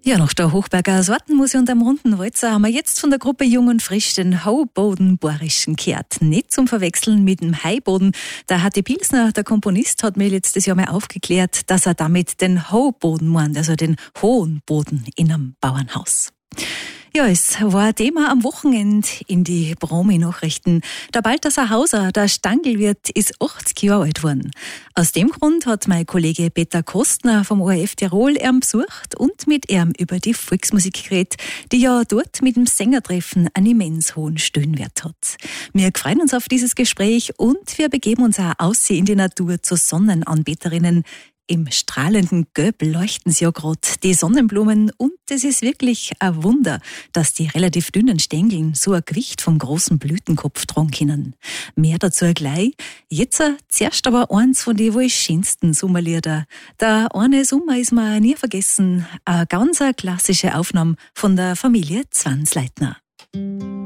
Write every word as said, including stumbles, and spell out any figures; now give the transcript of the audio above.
Ja, nach der Hochberger Sortenmusik und am runden Walzer haben wir jetzt von der Gruppe Jung und Frisch den Hauboden Bohrischen gehört. Nicht zum Verwechseln mit dem Haiboden. Der Hatti Pilsner, der Komponist, hat mir letztes Jahr mal aufgeklärt, dass er damit den Hauboden meint, also den hohen Boden in einem Bauernhaus. Ja, es war ein Thema am Wochenende in die Promi-Nachrichten. Der Balthasar Hauser, der Stangelwirt, ist achtzig Jahre alt geworden. Aus dem Grund hat mein Kollege Peter Kostner vom O R F Tirol ihn besucht und mit ihm über die Volksmusik geredet, die ja dort mit dem Sängertreffen einen immens hohen Stellenwert hat. Wir freuen uns auf dieses Gespräch und wir begeben uns auch aus in die Natur zu Sonnenanbeterinnen. Im strahlenden Gelb leuchten sie ja gerade die Sonnenblumen und es ist wirklich ein Wunder, dass die relativ dünnen Stängeln so ein Gewicht vom großen Blütenkopf tragen können. Mehr dazu gleich. Jetzt äh, zuerst aber eins von den wohl schönsten Sommerlieder. Der eine Sommer ist mir nie vergessen, eine ganz klassische Aufnahme von der Familie Zwansleitner.